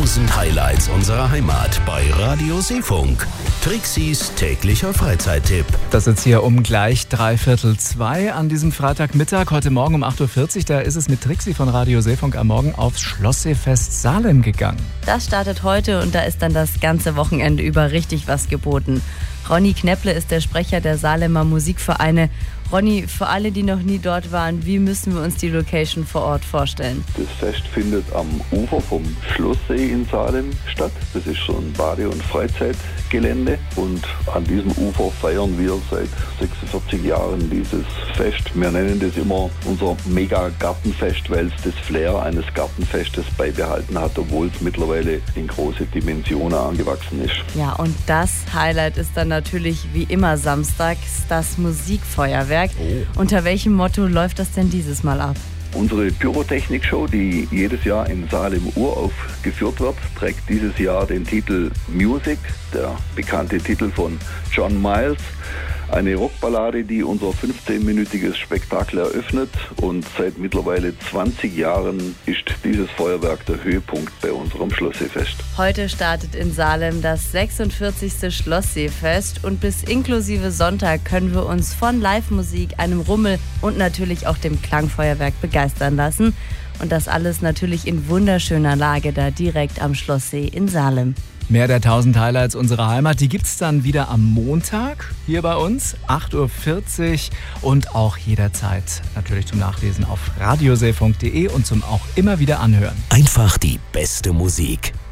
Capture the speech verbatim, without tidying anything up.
tausend Highlights unserer Heimat bei Radio Seefunk. Trixis täglicher Freizeittipp. Das ist hier um gleich dreiviertel zwei an diesem Freitagmittag. Heute Morgen um acht Uhr vierzig, da ist es mit Trixi von Radio Seefunk am Morgen aufs Schlossseefest Salem gegangen. Das startet heute und da ist dann das ganze Wochenende über richtig was geboten. Ronny Knepple ist der Sprecher der Salemer Musikvereine. Ronny, für alle, die noch nie dort waren, wie müssen wir uns die Location vor Ort vorstellen? Das Fest findet am Ufer vom Schlosssee in Salem statt. Das ist so ein Bade- und Freizeitgelände und an diesem Ufer feiern wir seit sechsundvierzig Jahren dieses Fest. Wir nennen das immer unser Mega-Gartenfest, weil es das Flair eines Gartenfestes beibehalten hat, obwohl es mittlerweile in große Dimensionen angewachsen ist. Ja, und das Highlight ist dann natürlich wie immer samstags das Musikfeuerwerk. Oh. Unter welchem Motto läuft das denn dieses Mal ab? Unsere Pyrotechnik-Show, die jedes Jahr in Salem uraufgeführt wird, trägt dieses Jahr den Titel Music, der bekannte Titel von John Miles. Eine Rockballade, die unser fünfzehnminütiges Spektakel eröffnet, und seit mittlerweile zwanzig Jahren ist dieses Feuerwerk der Höhepunkt bei unserem Schlossseefest. Heute startet in Salem das sechsundvierzigste Schlossseefest und bis inklusive Sonntag können wir uns von Live-Musik, einem Rummel und natürlich auch dem Klangfeuerwerk begeistern lassen. Und das alles natürlich in wunderschöner Lage da direkt am Schlosssee in Salem. Mehr der tausend Highlights unserer Heimat, die gibt's dann wieder am Montag hier bei uns, acht Uhr vierzig, und auch jederzeit natürlich zum Nachlesen auf radioseefunk punkt de und zum auch immer wieder anhören. Einfach die beste Musik.